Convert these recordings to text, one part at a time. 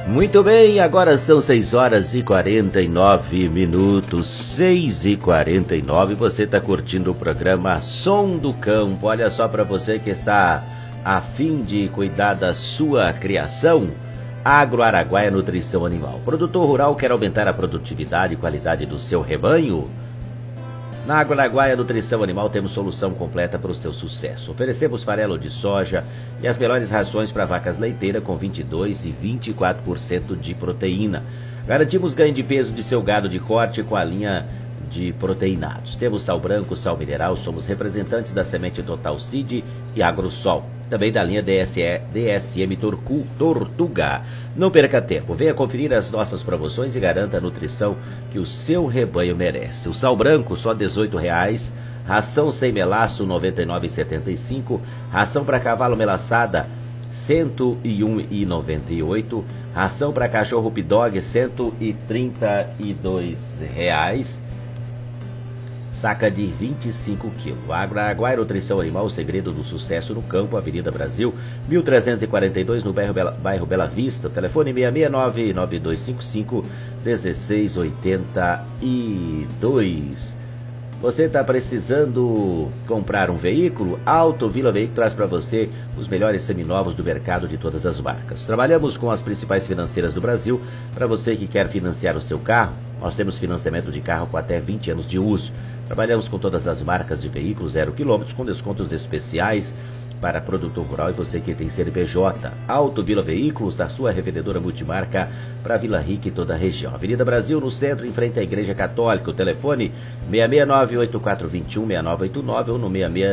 Muito bem, agora são 6 horas e 49 minutos, 6h49, você está curtindo o programa Som do Campo. Olha só, para você que está a fim de cuidar da sua criação, Agro Araguaia Nutrição Animal. O produtor rural quer aumentar a produtividade e qualidade do seu rebanho? Na Agro Araguaia Nutrição Animal temos solução completa para o seu sucesso. Oferecemos farelo de soja e as melhores rações para vacas leiteiras com 22% e 24% de proteína. Garantimos ganho de peso de seu gado de corte com a linha de proteinados. Temos sal branco, sal mineral, somos representantes da semente Total Seed e AgroSol. Também da linha DSM Tortuga. Não perca tempo, venha conferir as nossas promoções e garanta a nutrição que o seu rebanho merece. O sal branco só R$ 18,00, ração sem melaço R$ 99,75, ração para cavalo melaçada R$ 101,98, ração para cachorro pidog R$ 132,00. Saca de 25 quilos. Agro Araguaia Nutrição Animal, o segredo do sucesso no campo, Avenida Brasil, 1342, no bairro Bela Vista. Telefone 669-9255-1682. Você está precisando comprar um veículo? Auto Vila Veículo traz para você os melhores seminovos do mercado de todas as marcas. Trabalhamos com as principais financeiras do Brasil. Para você que quer financiar o seu carro, nós temos financiamento de carro com até 20 anos de uso. Trabalhamos com todas as marcas de veículos 0 km, com descontos especiais para produtor rural e você que tem CNPJ. Auto Vila Veículos, a sua revendedora multimarca para Vila Rica e toda a região. Avenida Brasil, no centro, em frente à Igreja Católica. O telefone 669-8421-6989 ou no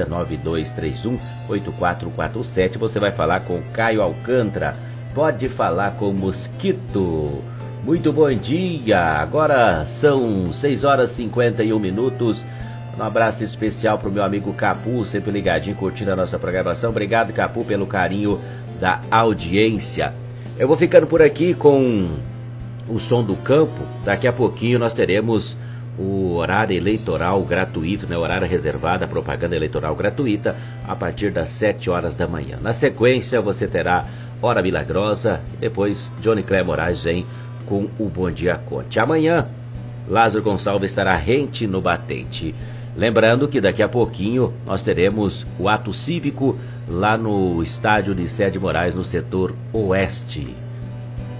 669-9231-8447. Você vai falar com Caio Alcântara. Pode falar com Mosquito. Muito bom dia, agora são 6 horas e 51 minutos. Um abraço especial para o meu amigo Capu, sempre ligadinho, curtindo a nossa programação. Obrigado, Capu, pelo carinho da audiência. Eu vou ficando por aqui com o Som do Campo. Daqui a pouquinho nós teremos o horário eleitoral gratuito, né? Horário reservado, a propaganda eleitoral gratuita, a partir das 7 horas da manhã. Na sequência, você terá Hora Milagrosa e depois Johnny Clé Moraes vem com o Bom Dia Conte. Amanhã, Lázaro Gonçalves estará rente no batente. Lembrando que daqui a pouquinho nós teremos o ato cívico lá no estádio de Sede Moraes, no setor oeste.